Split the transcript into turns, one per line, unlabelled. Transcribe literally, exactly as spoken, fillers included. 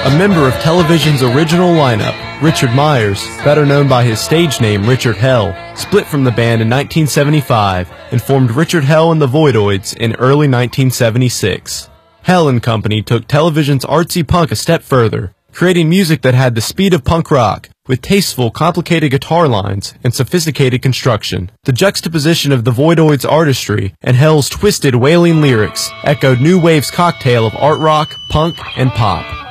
A member of television's original lineup, Richard Myers, better known by his stage name Richard Hell, split from the band in nineteen seventy-five and formed Richard Hell and the Voidoids in early nineteen seventy-six. Hell and Company took television's artsy punk a step further, creating music that had the speed of punk rock, with tasteful, complicated guitar lines and sophisticated construction. The juxtaposition of the Voidoids' artistry and Hell's twisted, wailing lyrics echoed New Wave's cocktail of art rock, punk, and pop.